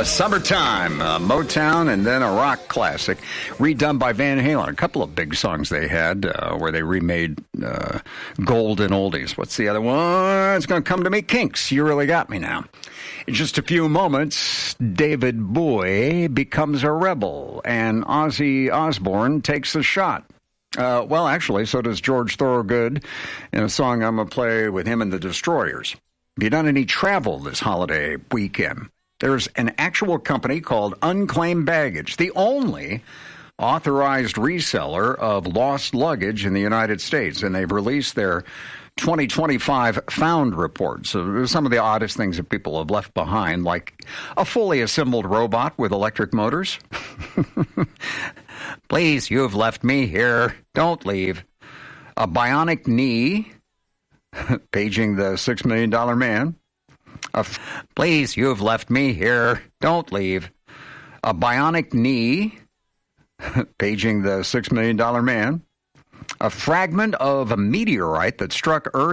Summertime, Motown, and then a rock classic redone by Van Halen. A couple of big songs they had where they remade golden oldies. What's the other one? It's going to come to me. Kinks, You Really Got Me Now. In just a few moments, David Bowie becomes a rebel, and Ozzy Osbourne takes a shot. Well, actually, so does George Thorogood in a song I'm going to play with him and the Destroyers. Have you done any travel this holiday weekend? There's an actual company called Unclaimed Baggage, the only authorized reseller of lost luggage in the United States, and they've released their 2025 Found Report. So some of the oddest things that people have left behind, like a fully assembled robot with electric motors. Please, you've left me here. Don't leave. A bionic knee, paging the $6 Million Man. Please, you've left me here. Don't leave. A bionic knee, paging the $6 Million Man. A fragment of a meteorite that struck Earth